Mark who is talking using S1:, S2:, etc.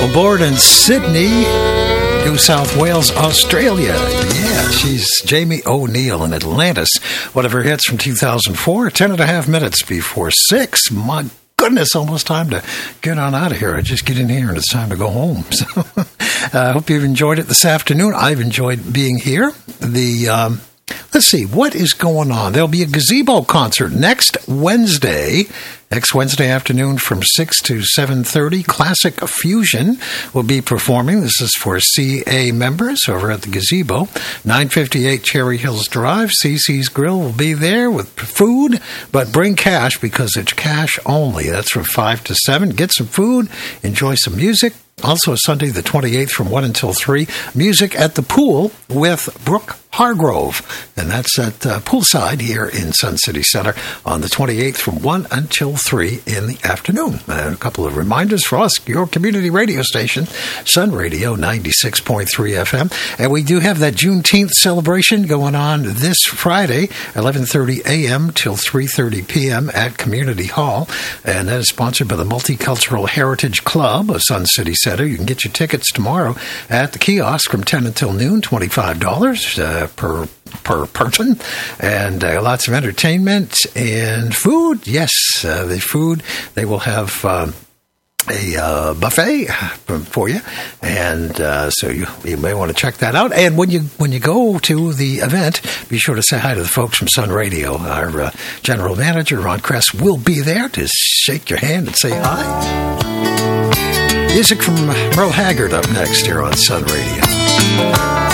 S1: Born in Sydney, New South Wales, Australia. Yeah, she's Jamie O'Neill in Atlantis. One of her hits from 2004, 10 and a half minutes before 6. My goodness, almost time to get on out of here. I just get in here and it's time to go home. So I hope you've enjoyed it this afternoon. I've enjoyed being here. Let's see, what is going on? There'll be a gazebo concert next Wednesday afternoon from 6 to 7:30. Classic Fusion will be performing. This is for CA members over at the gazebo. 958 Cherry Hills Drive. CC's Grill will be there with food, but bring cash because it's cash only. That's from 5 to 7. Get some food, enjoy some music. Also, Sunday the 28th from 1 until 3, music at the pool with Brooke Hargrove. And that's at Poolside here in Sun City Center on the 28th from 1 until 3 in the afternoon. And a couple of reminders for us, your community radio station, Sun Radio 96.3 FM. And we do have that Juneteenth celebration going on this Friday, 11:30 a.m. till 3:30 p.m. at Community Hall. And that is sponsored by the Multicultural Heritage Club of Sun City Center. You can get your tickets tomorrow at the kiosk from 10 until noon, $25 per person, and lots of entertainment and food. Yes, the food, they will have a buffet for you, and so you may want to check that out. And when you go to the event, be sure to say hi to the folks from Sun Radio. Our general manager, Ron Kress, will be there to shake your hand and say hi. Music from Merle Haggard up next here on Sun Radio.